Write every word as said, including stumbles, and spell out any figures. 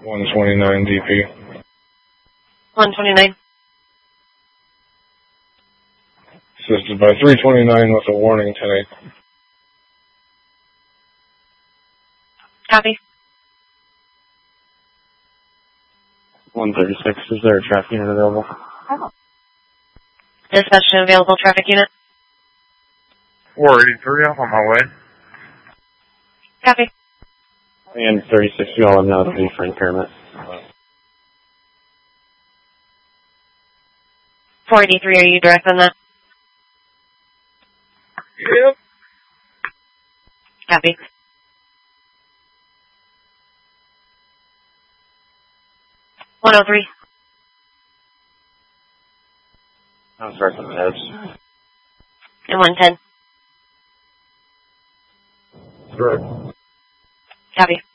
one twenty-nine D P. one twenty-nine. Assisted by three twenty-nine with a warning tonight. Copy. one thirty-six, is there a traffic unit available? Dispatch to available traffic unit. four eighty-three, I'm on my way. Copy. And thirty-six, we all have now three for impairment. four eighty-three, are you direct on that? Yep. Copy. one oh three. I'm sorry for the heads. And one ten. Correct. Copy.